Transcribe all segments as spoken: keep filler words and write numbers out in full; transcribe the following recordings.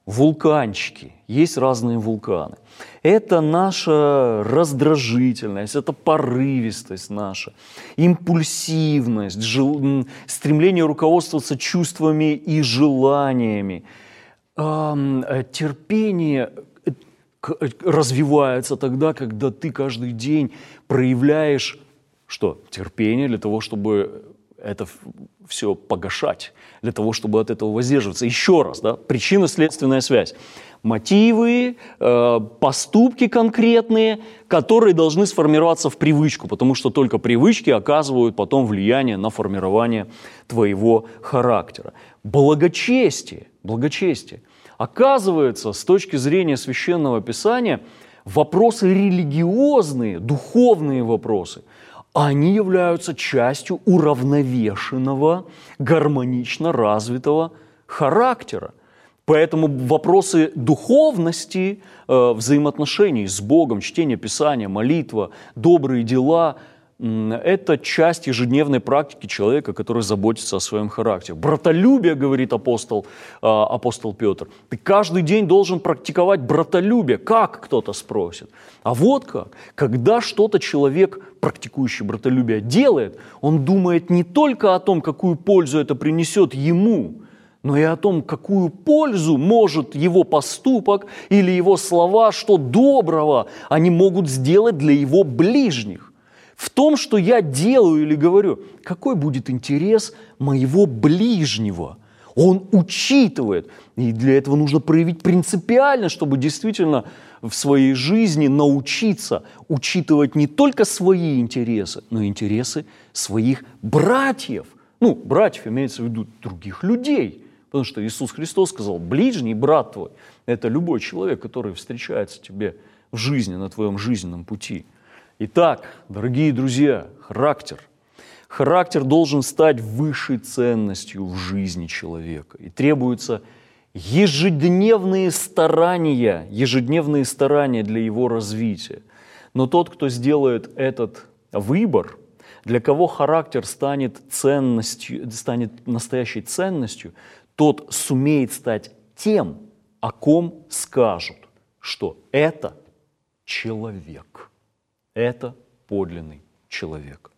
вулканчики, есть разные вулканы. Это наша раздражительность, это порывистость наша, импульсивность, жел... стремление руководствоваться чувствами и желаниями. Эм, терпение развивается тогда, когда ты каждый день проявляешь что? Терпение для того, чтобы это все погашать, для того, чтобы от этого воздерживаться. Еще раз, да, причинно-следственная связь. Мотивы, э, поступки конкретные, которые должны сформироваться в привычку, потому что только привычки оказывают потом влияние на формирование твоего характера. Благочестие, благочестие. Оказывается, с точки зрения Священного Писания, вопросы религиозные, духовные вопросы, они являются частью уравновешенного, гармонично развитого характера. Поэтому вопросы духовности, э, взаимоотношений с Богом, чтение Писания, молитва, добрые дела – это часть ежедневной практики человека, который заботится о своем характере. Братолюбие, говорит апостол, э, апостол Петр, ты каждый день должен практиковать братолюбие. Как, кто-то спросит. А вот как. Когда что-то человек, практикующий братолюбие, делает, он думает не только о том, какую пользу это принесет ему, но и о том, какую пользу может его поступок или его слова, что доброго они могут сделать для его ближних. В том, что я делаю или говорю, какой будет интерес моего ближнего. Он учитывает. И для этого нужно проявить принципиальность, чтобы действительно в своей жизни научиться учитывать не только свои интересы, но и интересы своих братьев. Ну, братьев имеется в виду других людей. Потому что Иисус Христос сказал, ближний брат твой – это любой человек, который встречается тебе в жизни, на твоем жизненном пути. Итак, дорогие друзья, характер. Характер должен стать высшей ценностью в жизни человека. И требуются ежедневные старания, ежедневные старания для его развития. Но тот, кто сделает этот выбор, для кого характер станет ценностью, станет настоящей ценностью, тот сумеет стать тем, о ком скажут, что это человек. Это подлинный человек.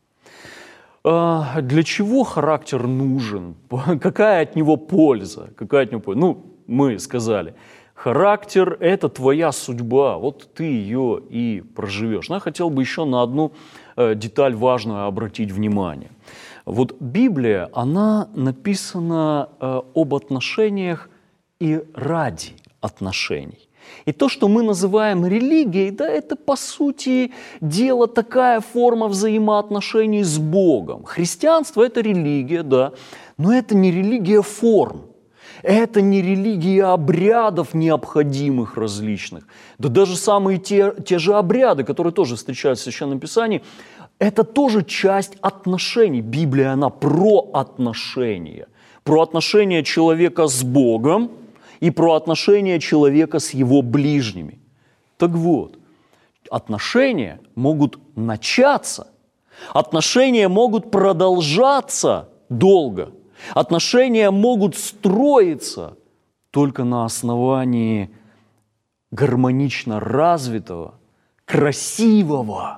А для чего характер нужен? Какая от него польза? Какая от него польза? Ну, мы сказали, характер – это твоя судьба, вот ты ее и проживешь. Но я хотел бы еще на одну деталь важную обратить внимание. Вот Библия, она написана об отношениях и ради отношений. И то, что мы называем религией, да, это, по сути дела, такая форма взаимоотношений с Богом. Христианство – это религия, да, но это не религия форм. Это не религия обрядов необходимых различных. Да даже самые те, те же обряды, которые тоже встречаются в Священном Писании, это тоже часть отношений. Библия, она про отношения. Про отношения человека с Богом и про отношения человека с его ближними. Так вот, отношения могут начаться, отношения могут продолжаться долго, отношения могут строиться только на основании гармонично развитого, красивого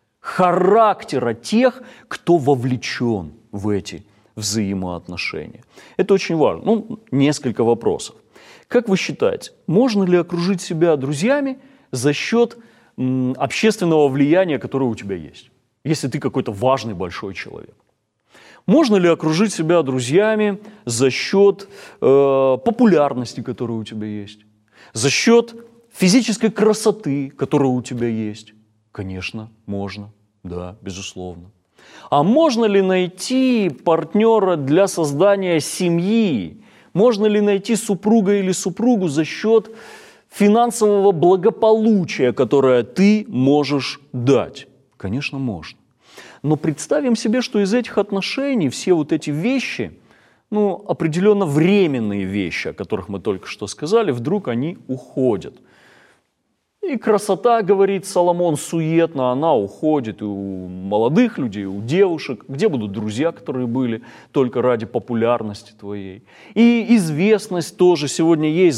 характера тех, кто вовлечен в эти взаимоотношения. Это очень важно. Ну, несколько вопросов. Как вы считаете, можно ли окружить себя друзьями за счет м, общественного влияния, которое у тебя есть, если ты какой-то важный большой человек? Можно ли окружить себя друзьями за счет э, популярности, которая у тебя есть, за счет физической красоты, которая у тебя есть? Конечно, можно, да, безусловно. А можно ли найти партнера для создания семьи? Можно ли найти супруга или супругу за счет финансового благополучия, которое ты можешь дать? Конечно, можно. Но представим себе, что из этих отношений все вот эти вещи, ну, определенно временные вещи, о которых мы только что сказали, вдруг они уходят. И красота, говорит Соломон, суетно, она уходит и у молодых людей, и у девушек. Где будут друзья, которые были только ради популярности твоей? И известность тоже сегодня есть.